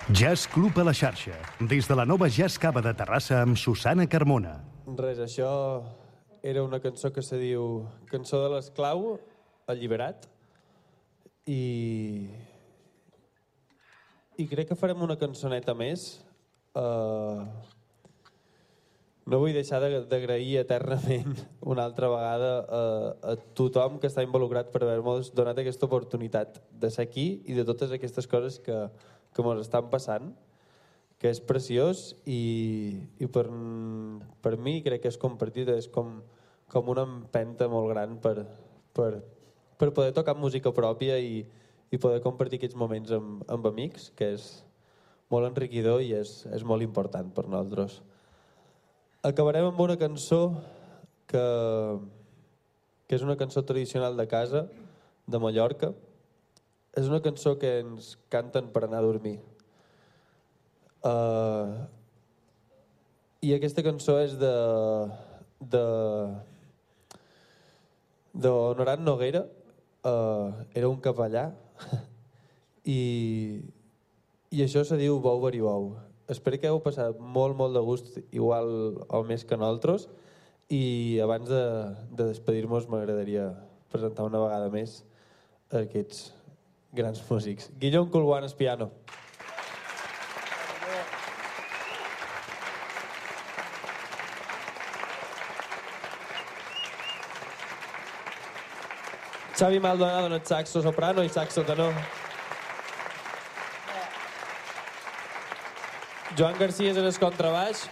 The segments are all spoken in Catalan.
Jazz Club a la xarxa, des de la nova Jazz Cava de Terrassa amb Susana Carmona. Res, això era una cançó que se diu Cançó de l'esclau, alliberat, i crec que farem una cançoneta més. No vull deixar d'agrair eternament una altra vegada a tothom que està involucrat per haver-nos donat aquesta oportunitat de ser aquí i de totes aquestes coses que ens estan passant, que és preciós i per mi crec que és compartit, és com una empenta molt gran per poder tocar música pròpia i poder compartir aquests moments amb amics, que és molt enriquidor i és molt important per nosaltres. Acabarem amb una cançó que és una cançó tradicional de casa, de Mallorca. És una cançó que ens canten per anar a dormir. I aquesta cançó és d'Honorat Noguera. Era un capellà i això se diu Bou verí bou. Espero que heu passat molt, molt de gust, igual o més que nosaltres, i abans de despedir-nos m'agradaria presentar una vegada més aquests grans músics. Guillaume Colguanes, piano. Xavi Maldonado en el saxo soprano i saxo tenor. Joan García en el contrabaix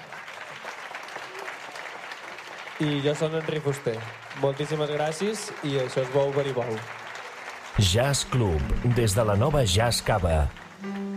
i jo soc Enric Fuster. Moltíssimes gràcies i això és Bou verí bou. Jazz Club, des de la nova Jazz Cava.